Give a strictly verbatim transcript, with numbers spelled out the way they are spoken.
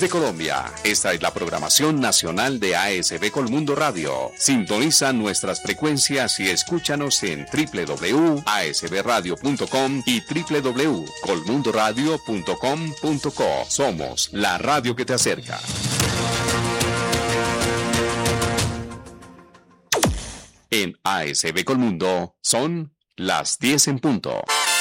de Colombia, esta es la programación nacional de A S B Colmundo Radio. Sintoniza nuestras frecuencias y escúchanos en doble u doble u doble u punto a s b radio punto com y doble u doble u doble u punto colmundo radio punto com punto co. Somos la radio que te acerca. En A S B Colmundo son las diez en punto.